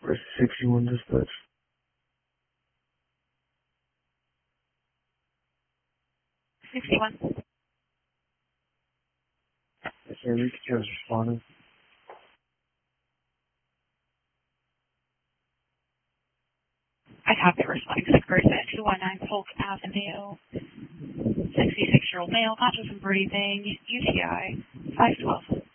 for 61 dispatch. '61. Yes, sir. Reach is responding. I copy responding to the person at 219 Polk Avenue. 66-year-old male, conscious and breathing, UTI, 512.